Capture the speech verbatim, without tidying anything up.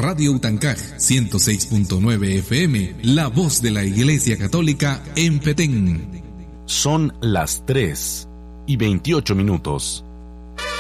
Radio Utancaj ciento seis punto nueve F M, la voz de la Iglesia Católica en Petén. Son las tres y veintiocho minutos.